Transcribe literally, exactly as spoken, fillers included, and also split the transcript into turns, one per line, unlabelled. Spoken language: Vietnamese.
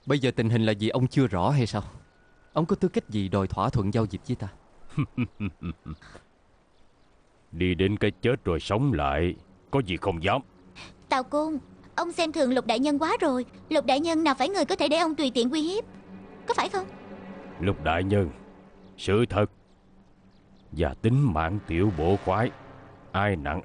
Bây giờ tình hình là gì ông chưa rõ hay sao? Ông có tư cách gì đòi thỏa thuận giao dịch với ta?
Đi đến cái chết rồi sống lại, có gì không dám.
Tào Côn, ông xem thường Lục đại nhân quá rồi. Lục đại nhân nào phải người có thể để ông tùy tiện uy hiếp, có phải không?
Lục đại nhân, sự thật và tính mạng tiểu bộ khoái, ai nặng